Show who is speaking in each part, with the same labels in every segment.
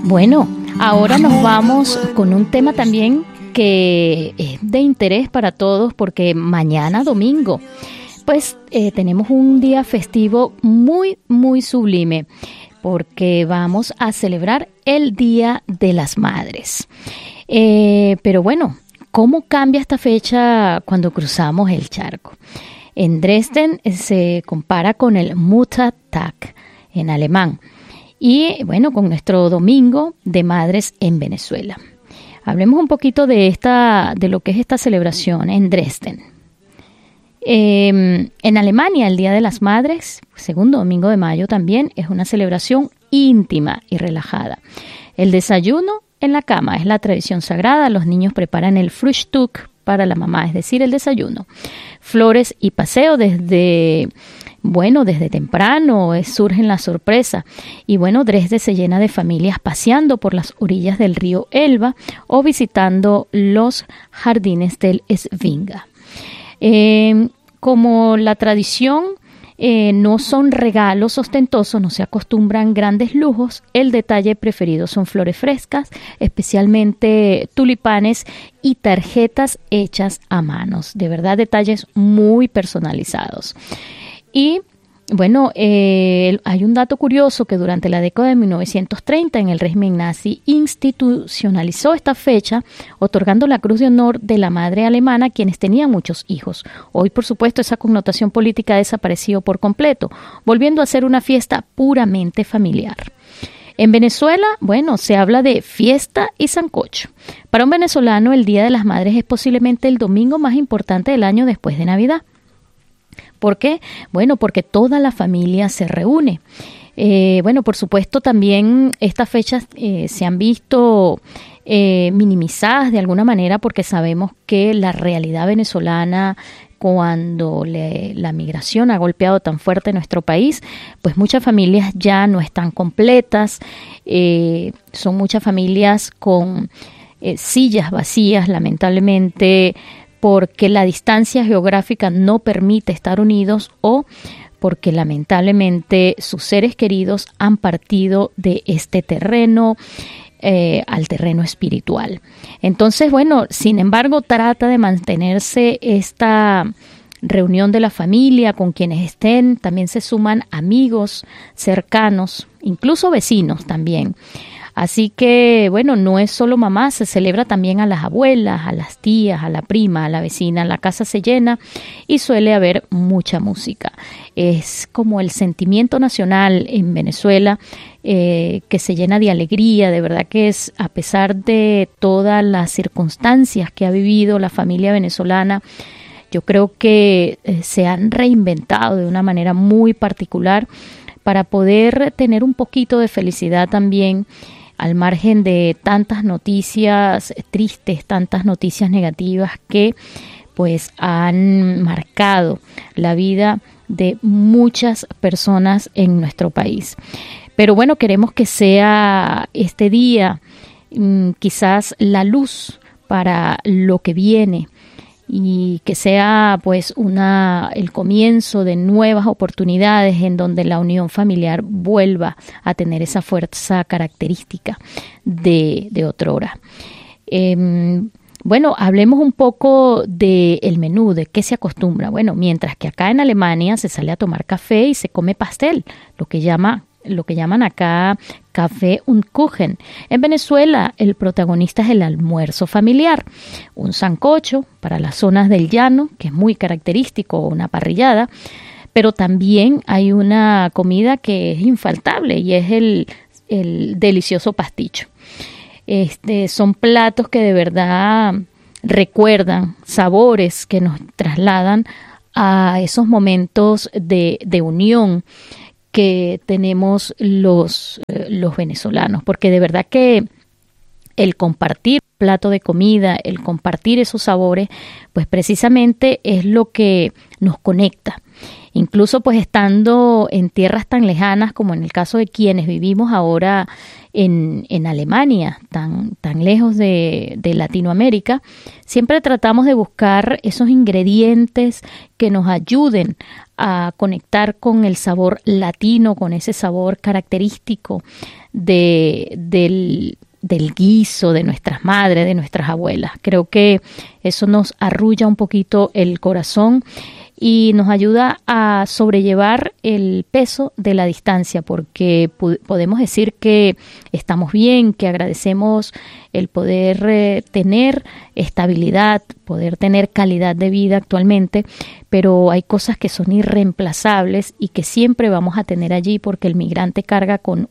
Speaker 1: Bueno, ahora nos vamos con un tema también que es de interés para todos porque mañana domingo, pues tenemos un día festivo muy, muy sublime porque vamos a celebrar el Día de las Madres. Pero bueno, ¿cómo cambia esta fecha cuando cruzamos el charco? En Dresden se compara con el Muttertag en alemán y bueno, con nuestro Domingo de Madres en Venezuela. Hablemos un poquito de lo que es esta celebración en Dresden. En Alemania, el Día de las Madres, segundo domingo de mayo también, es una celebración íntima y relajada. El desayuno en la cama es la tradición sagrada. Los niños preparan el Frühstück para la mamá, es decir, el desayuno. Flores y paseo desde temprano surgen las sorpresas. Y bueno, Dresde se llena de familias paseando por las orillas del río Elba o visitando los jardines del Svinga. Como la tradición no son regalos ostentosos, no se acostumbran grandes lujos, el detalle preferido son flores frescas, especialmente tulipanes y tarjetas hechas a manos. De verdad, detalles muy personalizados. Y bueno, hay un dato curioso que durante la década de 1930 en el régimen nazi institucionalizó esta fecha, otorgando la Cruz de Honor de la Madre Alemana a quienes tenían muchos hijos. Hoy, por supuesto, esa connotación política ha desaparecido por completo, volviendo a ser una fiesta puramente familiar. En Venezuela, bueno, se habla de fiesta y sancocho. Para un venezolano, el Día de las Madres es posiblemente el domingo más importante del año después de Navidad. ¿Por qué? Bueno, porque toda la familia se reúne. Bueno, por supuesto, también estas fechas se han visto minimizadas de alguna manera porque sabemos que la realidad venezolana, cuando la migración ha golpeado tan fuerte nuestro país, pues muchas familias ya no están completas, son muchas familias con sillas vacías, lamentablemente, porque la distancia geográfica no permite estar unidos o porque lamentablemente sus seres queridos han partido de este terreno al terreno espiritual. Entonces, bueno, sin embargo, trata de mantenerse esta reunión de la familia con quienes estén. También se suman amigos cercanos, incluso vecinos también. Así que, bueno, no es solo mamá, se celebra también a las abuelas, a las tías, a la prima, a la vecina. La casa se llena y suele haber mucha música. Es como el sentimiento nacional en Venezuela que se llena de alegría. De verdad que es, a pesar de todas las circunstancias que ha vivido la familia venezolana, yo creo que se han reinventado de una manera muy particular para poder tener un poquito de felicidad también, al margen de tantas noticias tristes, tantas noticias negativas que pues han marcado la vida de muchas personas en nuestro país. Pero bueno, queremos que sea este día quizás la luz para lo que viene y que sea pues el comienzo de nuevas oportunidades en donde la unión familiar vuelva a tener esa fuerza característica de otrora. Bueno, hablemos un poco del menú, de qué se acostumbra. Bueno, mientras que acá en Alemania se sale a tomar café y se come pastel, lo que llaman acá café und Kuchen. En Venezuela, el protagonista es el almuerzo familiar, un sancocho para las zonas del llano, que es muy característico, una parrillada, pero también hay una comida que es infaltable y es el delicioso pasticho. Son platos que de verdad recuerdan sabores que nos trasladan a esos momentos de unión que tenemos los venezolanos, porque de verdad que el compartir plato de comida, el compartir esos sabores, pues precisamente es lo que nos conecta. Incluso pues estando en tierras tan lejanas como en el caso de quienes vivimos ahora en Alemania, tan lejos de Latinoamérica, siempre tratamos de buscar esos ingredientes que nos ayuden a conectar con el sabor latino, con ese sabor característico del guiso de nuestras madres, de nuestras abuelas. Creo que eso nos arrulla un poquito el corazón y nos ayuda a sobrellevar el peso de la distancia, porque podemos decir que estamos bien, que agradecemos el poder tener estabilidad, poder tener calidad de vida actualmente, pero hay cosas que son irreemplazables y que siempre vamos a tener allí, porque el migrante carga con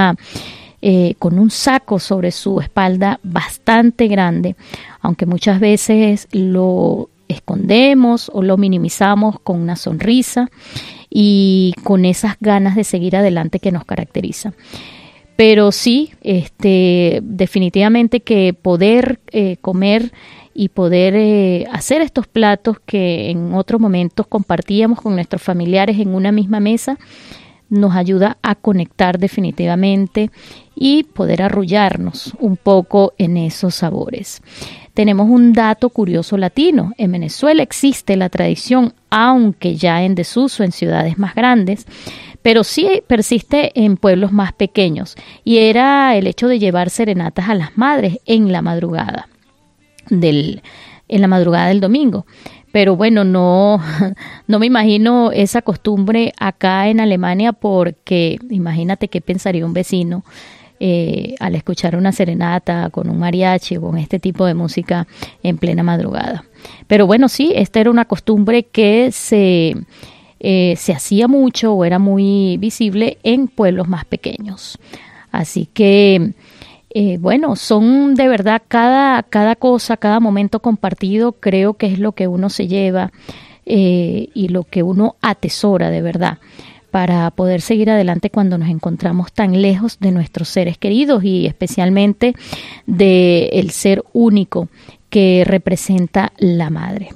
Speaker 1: con un saco sobre su espalda bastante grande, aunque muchas veces lo escondemos o lo minimizamos con una sonrisa y con esas ganas de seguir adelante que nos caracteriza. Pero sí, definitivamente que poder comer y poder hacer estos platos que en otros momentos compartíamos con nuestros familiares en una misma mesa, nos ayuda a conectar definitivamente y poder arrullarnos un poco en esos sabores. Tenemos un dato curioso latino. En Venezuela existe la tradición, aunque ya en desuso en ciudades más grandes, pero sí persiste en pueblos más pequeños, y era el hecho de llevar serenatas a las madres en la madrugada del domingo. Pero bueno, no me imagino esa costumbre acá en Alemania, porque imagínate qué pensaría un vecino al escuchar una serenata con un mariachi o con este tipo de música en plena madrugada. Pero bueno, sí, esta era una costumbre que se hacía mucho o era muy visible en pueblos más pequeños. Así que bueno, son de verdad cada cosa, cada momento compartido, creo que es lo que uno se lleva y lo que uno atesora de verdad, para poder seguir adelante cuando nos encontramos tan lejos de nuestros seres queridos y especialmente del ser único que representa la madre.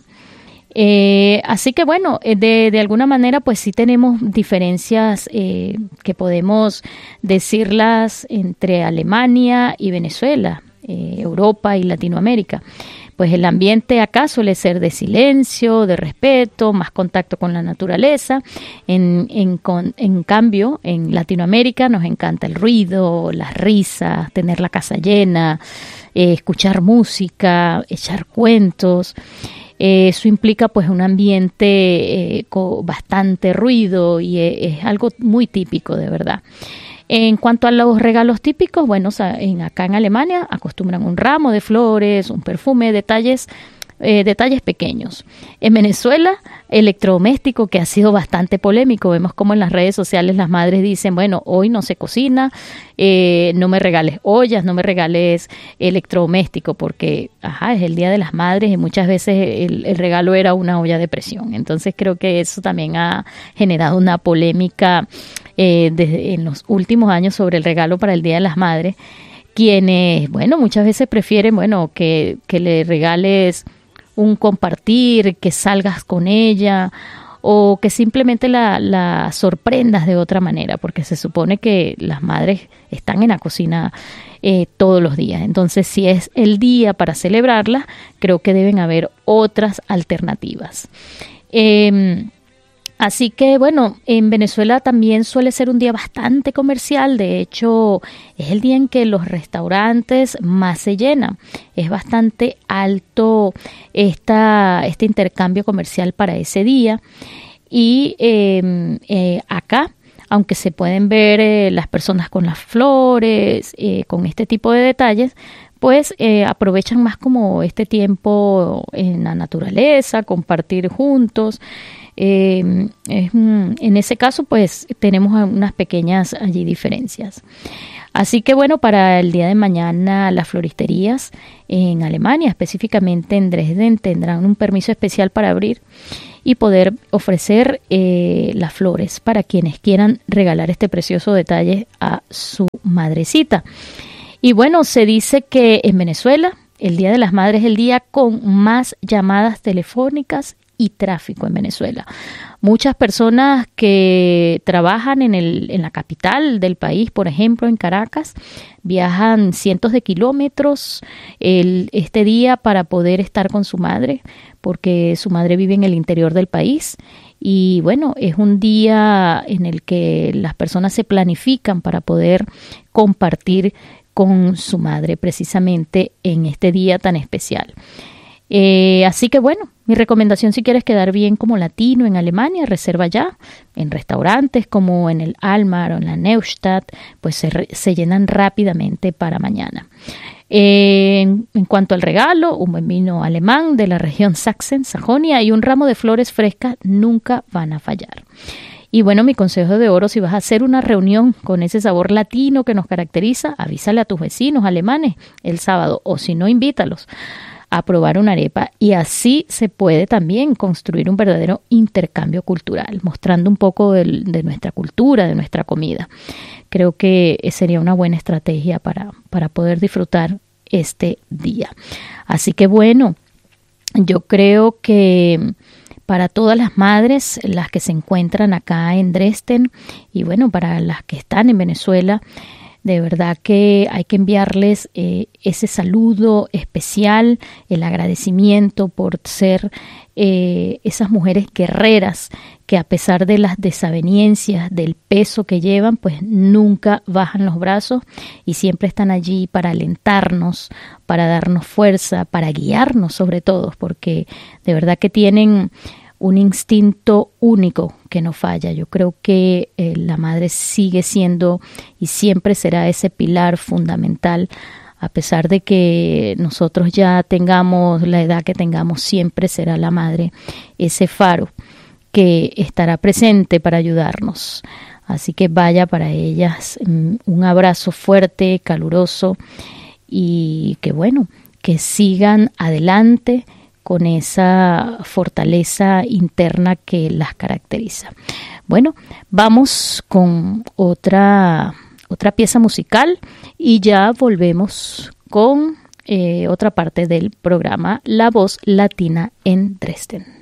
Speaker 1: Así que bueno, de alguna manera pues sí tenemos diferencias que podemos decirlas entre Alemania y Venezuela, Europa y Latinoamérica. Pues el ambiente acá suele ser de silencio, de respeto, más contacto con la naturaleza. En cambio, en Latinoamérica nos encanta el ruido, las risas, tener la casa llena, escuchar música, echar cuentos. Eso implica pues un ambiente con bastante ruido y es algo muy típico de verdad. En cuanto a los regalos típicos, bueno, acá en Alemania acostumbran un ramo de flores, un perfume, detalles pequeños. En Venezuela, electrodoméstico, que ha sido bastante polémico. Vemos como en las redes sociales las madres dicen, bueno, hoy no se cocina, no me regales ollas, no me regales electrodoméstico, porque es el Día de las Madres y muchas veces el regalo era una olla de presión. Entonces creo que eso también ha generado una polémica en los últimos años sobre el regalo para el Día de las Madres, quienes, bueno, muchas veces prefieren, bueno, que le regales un compartir, que salgas con ella o que simplemente la sorprendas de otra manera, porque se supone que las madres están en la cocina todos los días. Entonces, si es el día para celebrarla, creo que deben haber otras alternativas. Así que bueno, en Venezuela también suele ser un día bastante comercial. De hecho, es el día en que los restaurantes más se llenan. Es bastante alto este intercambio comercial para ese día. Y acá, aunque se pueden ver las personas con las flores, con este tipo de detalles, pues aprovechan más como este tiempo en la naturaleza, compartir juntos. En ese caso pues tenemos unas pequeñas allí diferencias. Así que bueno, para el día de mañana las floristerías en Alemania, específicamente en Dresden, tendrán un permiso especial para abrir y poder ofrecer las flores para quienes quieran regalar este precioso detalle a su madrecita. Y bueno, se dice que en Venezuela el Día de las Madres es el día con más llamadas telefónicas y tráfico en Venezuela. Muchas personas que trabajan en la capital del país, por ejemplo, en Caracas, viajan cientos de kilómetros este día para poder estar con su madre, porque su madre vive en el interior del país. Y bueno, es un día en el que las personas se planifican para poder compartir con su madre precisamente en este día tan especial. Así que bueno, mi recomendación si quieres quedar bien como latino en Alemania, reserva ya en restaurantes como en el Almar o en la Neustadt, pues se llenan rápidamente para mañana. En cuanto al regalo, un buen vino alemán de la región Sachsen, Sajonia y un ramo de flores frescas nunca van a fallar. Y bueno, mi consejo de oro, si vas a hacer una reunión con ese sabor latino que nos caracteriza, avísale a tus vecinos alemanes el sábado, o si no, invítalos a probar una arepa, y así se puede también construir un verdadero intercambio cultural, mostrando un poco de nuestra cultura, de nuestra comida. Creo que sería una buena estrategia para poder disfrutar este día. Así que bueno, yo creo que para todas las madres, las que se encuentran acá en Dresden, y bueno, para las que están en Venezuela, de verdad que hay que enviarles ese saludo especial, el agradecimiento por ser esas mujeres guerreras que a pesar de las desavenencias, del peso que llevan, pues nunca bajan los brazos y siempre están allí para alentarnos, para darnos fuerza, para guiarnos sobre todo, porque de verdad que tienen un instinto único que no falla. Yo creo que la madre sigue siendo y siempre será ese pilar fundamental, a pesar de que nosotros ya tengamos la edad que tengamos, siempre será la madre ese faro que estará presente para ayudarnos. Así que vaya para ellas un abrazo fuerte, caluroso, y que bueno, que sigan adelante con esa fortaleza interna que las caracteriza. Bueno, vamos con otra pieza musical y ya volvemos con otra parte del programa La Voz Latina en Dresden.